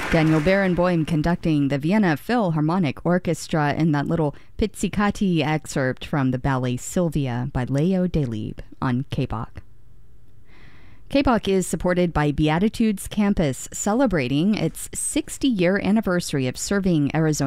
Daniel Barenboim conducting the Vienna Philharmonic Orchestra in that little pizzicati excerpt from the ballet Sylvia by Leo Delibes on KBOK. KBOK is supported by Beatitudes Campus, celebrating its 60-year anniversary of serving Arizona